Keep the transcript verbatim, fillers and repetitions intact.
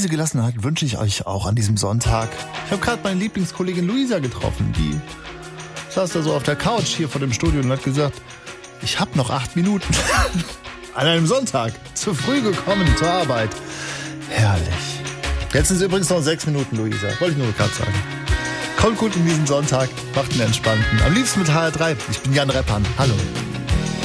Diese Gelassenheit wünsche ich euch auch an diesem Sonntag. Ich habe gerade meine Lieblingskollegin Luisa getroffen. Die saß da so auf der Couch hier vor dem Studio und hat gesagt, ich habe noch acht Minuten. An einem Sonntag. Zu früh gekommen zur Arbeit. Herrlich. Jetzt sind es übrigens noch sechs Minuten, Luisa. Wollte ich nur gerade sagen. Kommt gut in diesen Sonntag. Macht einen entspannten. Am liebsten mit H R drei. Ich bin Jan Reppan. Hallo.